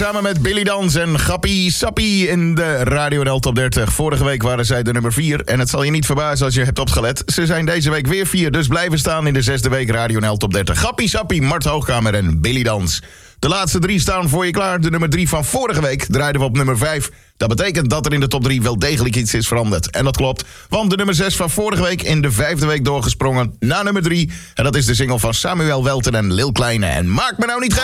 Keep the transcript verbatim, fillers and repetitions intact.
samen met Billy Dans en Gappie Sappie in de Radio N L Top dertig. Vorige week waren zij de nummer vier. En het zal je niet verbazen als je hebt opgelet. Ze zijn deze week weer vier, dus blijven staan in de zesde week Radio N L Top dertig. Gappie Sappie, Mart Hoogkamer en Billy Dans. De laatste drie staan voor je klaar. De nummer drie van vorige week draaiden we op nummer vijf. Dat betekent dat er in de top drie wel degelijk iets is veranderd. En dat klopt, want de nummer zes van vorige week in de vijfde week doorgesprongen naar nummer drie. En dat is de single van Samuel Welten en Lil Kleine. En maak me nou niet gek.